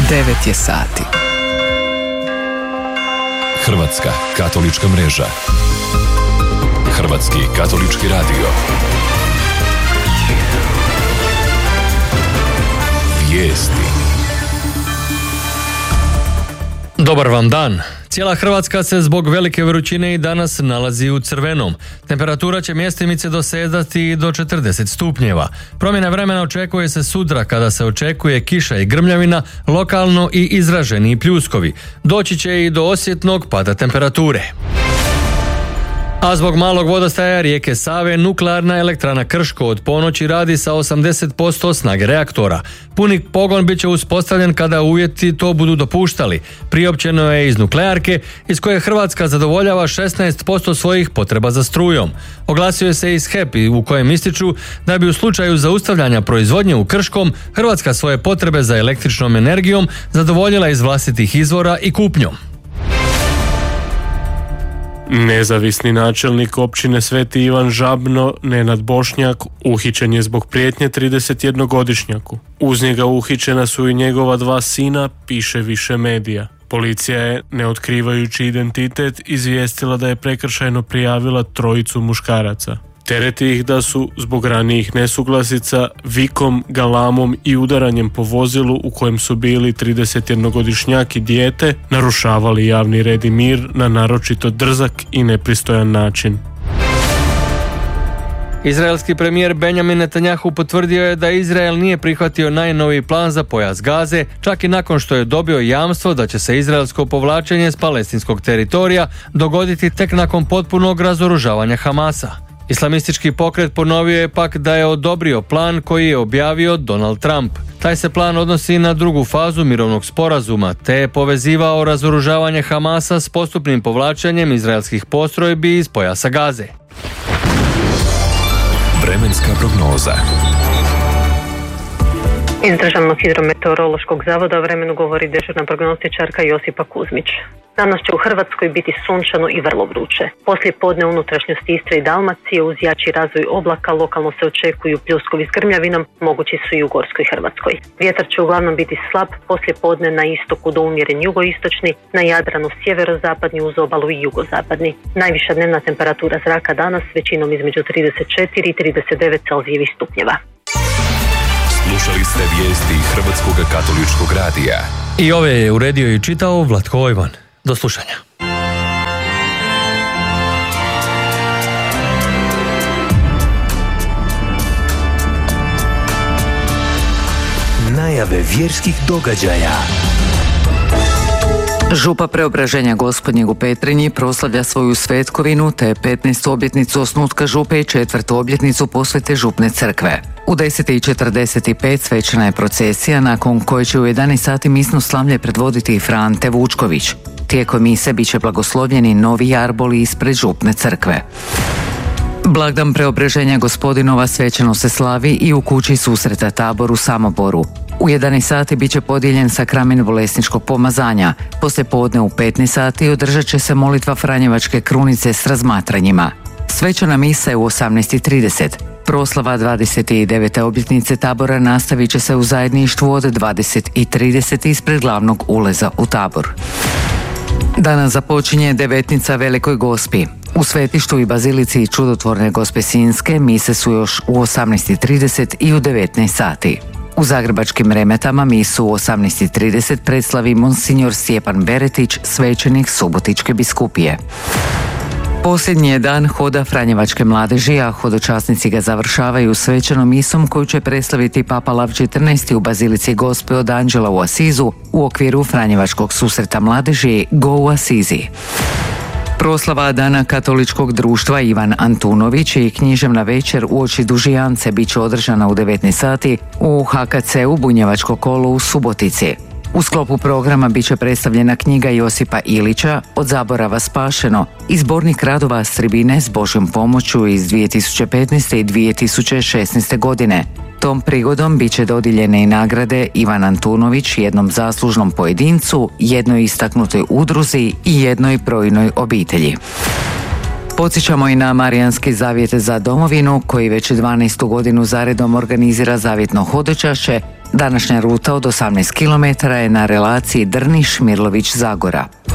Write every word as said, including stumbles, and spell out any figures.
devet je sati. Hrvatska katolička mreža. Hrvatski katolički radio. Vijesti. Dobar vam dan. Cijela Hrvatska se zbog velike vrućine i danas nalazi u crvenom. Temperatura će mjestimice dosezati do četrdeset stupnjeva. Promjena vremena očekuje se sutra kada se očekuje kiša i grmljavina, lokalno i izraženi pljuskovi. Doći će i do osjetnog pada temperature. A zbog malog vodostaja rijeke Save, nuklearna elektrana Krško od ponoći radi sa osamdeset posto snage reaktora. Puni pogon bit će uspostavljen kada uvjeti to budu dopuštali. Priopćeno je iz nuklearke, iz koje Hrvatska zadovoljava šesnaest posto svojih potreba za strujom. Oglasio je se iz H E P u kojem ističu da bi u slučaju zaustavljanja proizvodnje u Krškom Hrvatska svoje potrebe za električnom energijom zadovoljila iz vlastitih izvora i kupnjom. Nezavisni načelnik općine Sveti Ivan Žabno, Nenad Bošnjak, uhićen je zbog prijetnje tridesetjednogodišnjaku. Uz njega uhićena su i njegova dva sina, piše više medija. Policija je, ne otkrivajući identitet, izvijestila da je prekršajno prijavila trojicu muškaraca. Tereti ih da su, zbog ranijih nesuglasica, vikom, galamom i udaranjem po vozilu u kojem su bili tridesetjednogodišnjak i dijete, narušavali javni red i mir na naročito drzak i nepristojan način. Izraelski premijer Benjamin Netanjahu potvrdio je da Izrael nije prihvatio najnoviji plan za pojas Gaze, čak i nakon što je dobio jamstvo da će se izraelsko povlačenje s palestinskog teritorija dogoditi tek nakon potpunog razoružavanja Hamasa. Islamistički pokret ponovio je pak da je odobrio plan koji je objavio Donald Trump. Taj se plan odnosi na drugu fazu mirovnog sporazuma, te je povezivao razoružavanje Hamasa s postupnim povlačenjem izraelskih postrojbi iz pojasa Gaze. Vremenska prognoza. Iz Državnog hidrometeorološkog zavoda o vremenu govori dežurna prognostičarka Josipa Kuzmić. Danas će u Hrvatskoj biti sunčano i vrlo vruće. Poslije podne unutrašnjosti Istre i Dalmacije uz jači razvoj oblaka lokalno se očekuju pljuskovi s grmljavinom, mogući su i u Gorskoj Hrvatskoj. Vjetar će uglavnom biti slab, poslije podne na istoku do umjeren jugoistočni, na Jadranu sjeverozapadni uz obalu i jugozapadni. Najviša dnevna temperatura zraka danas većinom između trideset četiri i trideset devet Celzijevih stupnjeva. Slušali ste vijesti Hrvatskog katoličkog radija. I ove je uredio i čitao Vlatko Ojvan. Do slušanja. Najave vjerskih događaja. Župa Preobraženja Gospodnjeg u Petrinji proslavlja svoju svetkovinu te petnaestu obljetnicu osnutka župe i četvrtu obljetnicu posvete župne crkve. U deset i četrdeset pet svečana je procesija nakon koje će u jedanaest sati misno slavlje predvoditi Fra Ante Vučković. Tijekom mise bit će blagoslovljeni novi arboli ispred župne crkve. Blagdan Preobraženja Gospodinova svečano se slavi i u kući susreta Tabor u Samoboru. U jedanaest sati bit će podijeljen sakrament bolesničkog pomazanja. Poslije podne u petnaest sati održat će se molitva Franjevačke krunice s razmatranjima. Svečana misa je u osamnaest i trideset. Proslava dvadeset devete obljetnice Tabora nastavit će se u zajedništvu od dvadeset i trideset ispred glavnog uleza u Tabor. Danas započinje devetnica Velikoj Gospi. U svetištu i bazilici Čudotvorne Gospe Sinjske mise su još u osamnaest i trideset i u devetnaest sati. U zagrebačkim Remetama misu u osamnaest i trideset predslavi Monsignor Stjepan Beretić, svećenik Subotičke biskupije. Posljednji je dan hoda Franjevačke mladeži, a hodočasnici ga završavaju svečanom misom koju će predstaviti Papa Lav četrnaesti u bazilici Gospe od Anđela u Asizu u okviru Franjevačkog susreta mladeži Go u Asizi. Proslava Dana katoličkog društva Ivan Antunović i književna večer uoči Dužijance bit će održana u devetnaest sati u H K C-u Bunjevačko kolo u Subotici. U sklopu programa bit će predstavljena knjiga Josipa Ilića Od zaborava spašeno i zbornik radova s tribine s Božjom pomoću iz dvije tisuće petnaeste i dvije tisuće šesnaeste godine. Tom prigodom bit će dodijeljene i nagrade Ivan Antunović jednom zaslužnom pojedincu, jednoj istaknutoj udruzi i jednoj brojnoj obitelji. Podsjećamo i na Marijanski zavjet za domovinu koji već dvanaestu godinu zaredom organizira zavjetno hodočašće Današnja ruta od osamnaest kilometara je na relaciji Drniš-Mirlović-Zagora.